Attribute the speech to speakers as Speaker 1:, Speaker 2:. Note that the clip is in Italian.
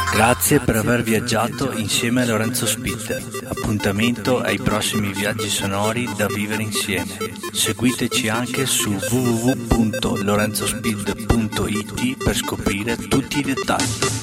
Speaker 1: Grazie per aver viaggiato insieme a Lorenzo Speed. Appuntamento ai prossimi viaggi sonori da vivere insieme. Seguiteci anche su www.lorenzospeed.it per scoprire tutti i dettagli.